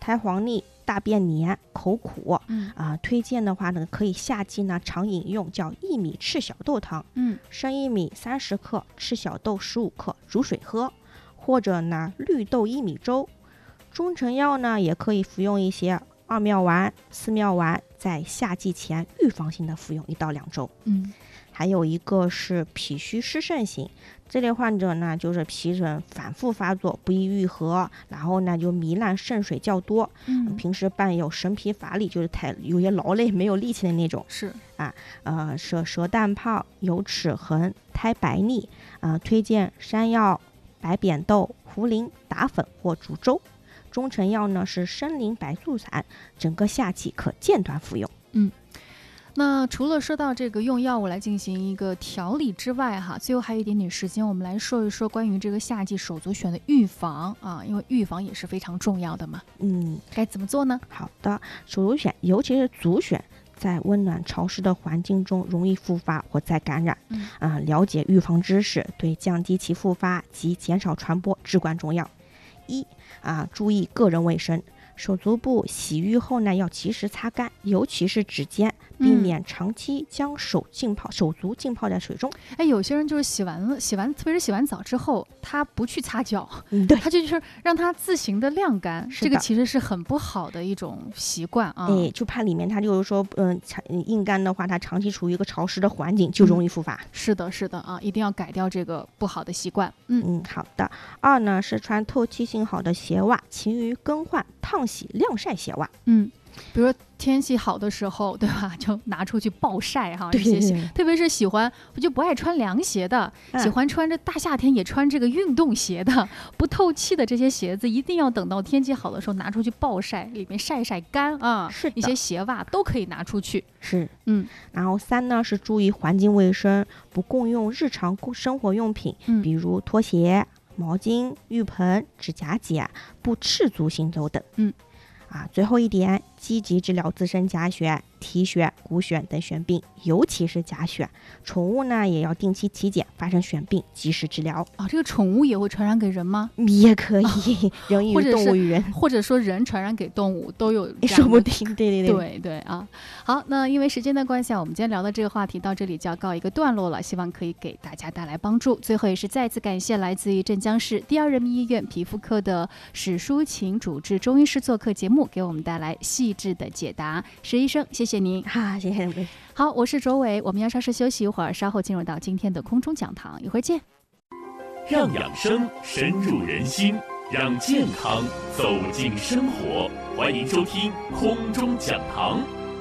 苔黄腻、大便黏、口苦。推荐的话呢，可以夏季呢常饮用，叫薏米赤小豆汤。生薏米30克，赤小豆15克，煮水喝，或者呢绿豆薏米粥。中成药呢也可以服用一些2妙丸、4妙丸，在夏季前预防性的服用1到2周。还有一个是脾虚湿肾型，这类患者呢就是皮疹反复发作，不易愈合，然后呢就糜烂肾水较多，平时伴有神疲乏力，就是有些劳累没有力气的那种。 是舌淡泡、有齿痕、苔白腻，推荐山药、白扁豆、茯苓打粉或煮粥。中成药呢是参苓白术散，整个夏季可间断服用。 那除了说到这个用药物来进行一个调理之外哈，最后还有一点点时间，我们来说一说关于这个夏季手足癣的预防啊，因为预防也是非常重要的嘛。该怎么做呢？ 好的，手足癣尤其是足癣，在温暖潮湿的环境中容易复发或再感染。了解预防知识对降低其复发及减少传播至关重要。注意个人卫生，手足部洗浴后呢要及时擦干，尤其是指尖，避免长期将手足浸泡在水中。 有些人就是洗完，特别是洗完澡之后，他不去擦脚， 对， 他就是让它自行的晾干，这个其实是很不好的一种习惯啊。 就怕里面它就是说，硬干的话，它长期处于一个潮湿的环境，就容易复发。 是的啊，一定要改掉这个不好的习惯。 好的。2呢是穿透气性好的鞋袜，勤于更换烫洗晾晒鞋袜。 比如说天气好的时候，对吧？就拿出去暴晒哈。 对， 特别是喜欢就不爱穿凉鞋的，喜欢穿着大夏天也穿这个运动鞋的，不透气的这些鞋子，一定要等到天气好的时候拿出去暴晒，里面晒干啊。 是的， 一些鞋袜都可以拿出去。 是，然后3呢是注意环境卫生，不共用日常生活用品，比如拖鞋、毛巾、浴盆、指甲剪，不赤足行走等。最后一点，积极治疗自身甲癣、体癣、骨癣等癣病，尤其是甲癣。宠物呢也要定期体检，发生癣病及时治疗。 这个宠物也会传染给人吗？ 也可以，人与动物与人， 或者说人传染给动物都有， 说不定。对啊。好，那因为时间的关系，我们今天聊的这个话题到这里就要告一个段落了，希望可以给大家带来帮助。最后也是再次感谢来自于镇江市第2人民医院皮肤科的史淑琴主治中医师做客节目，给我们带来细致的解答。史医生，谢谢您。 谢谢。 好，我是卓伟，我们要稍事休息一会儿，稍后进入到今天的空中讲堂，一会儿见。 让养生深入人心，让健康走进生活，欢迎收听空中讲堂。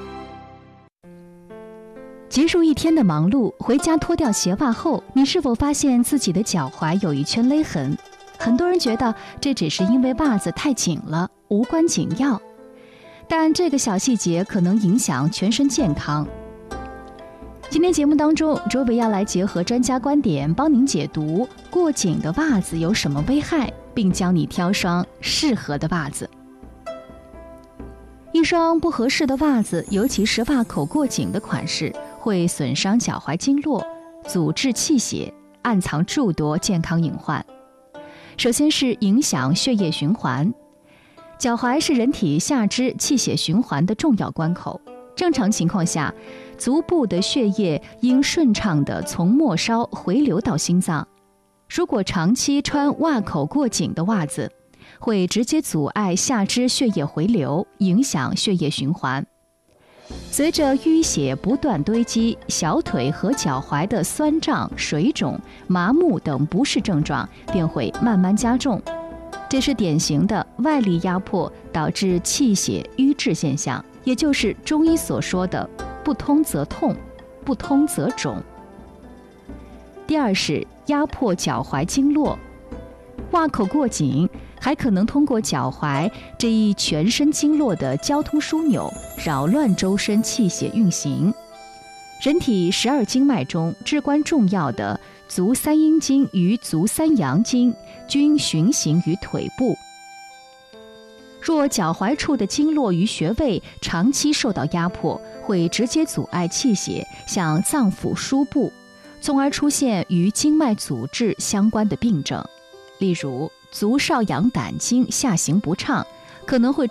结束一天的忙碌，回家脱掉鞋袜后，你是否发现自己的脚踝有一圈勒痕？很多人觉得这只是因为袜子太紧了，无关紧要，但这个小细节可能影响全身健康。今天节目当中，卓伟要来结合专家观点，帮您解读过紧的袜子有什么危害，并教你挑双适合的袜子。一双不合适的袜子，尤其是袜口过紧的款式，会损伤脚踝经络，阻滞气血，暗藏诸多健康隐患。首先是影响血液循环。脚踝是人体下肢气血循环的重要关口，正常情况下，足部的血液应顺畅地从末梢回流到心脏。如果长期穿袜口过紧的袜子，会直接阻碍下肢血液回流，影响血液循环。随着淤血不断堆积，小腿和脚踝的酸胀、水肿、麻木等不适症状便会慢慢加重。这是典型的外力压迫导致气血瘀滞现象，也就是中医所说的不通则痛，不通则肿。第二是压迫脚踝经络，袜口过紧还可能通过脚踝这一全身经络的交通枢纽，扰乱周身气血运行。人体12经脉中至关重要的足三阴经与足三阳经均循行于腿部。若脚踝处的经络与穴位长期受到压迫，会直接阻碍气血向脏腑输布，从而出现与经脉阻滞相关的病症。例如足少阳胆经下行不畅，可能会